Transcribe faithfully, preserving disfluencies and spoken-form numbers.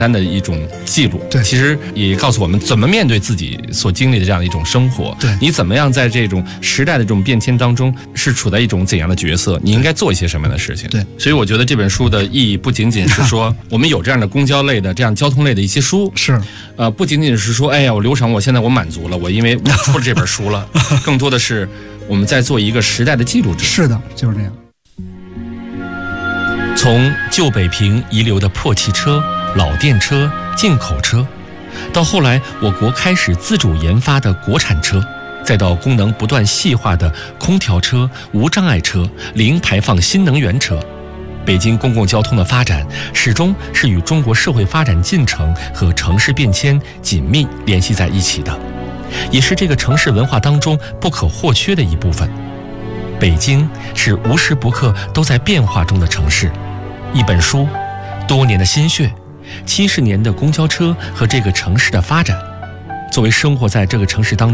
单的一种记录， 对， 其实也告诉我们怎么面对自己所经历的这样的一种生活， 对， 你怎么样在这种时代的这种变迁当中是处在一种怎样的角色，你应该做一些什么样的事情。 对， 所以我觉得这本书的意义不仅仅是说我们有这样的公交类的这样交通类的一些书， 是， 呃，不仅仅是说哎呀我流程我现在我满足了，我因为我出了这本书了，更多的是我们在做一个时代的记录者。 是的，就是这样。 从旧北平遗留的破汽车、老电车、进口车，到后来我国开始自主研发的国产车，再到功能不断细化的空调车、无障碍车、零排放新能源车，北京公共交通的发展始终是与中国社会发展进程和城市变迁紧密联系在一起的，也是这个城市文化当中不可或缺的一部分。北京是无时不刻都在变化中的城市。一本书，多年的心血，七十年的公交车和这个城市的发展。作为生活在这个城市当中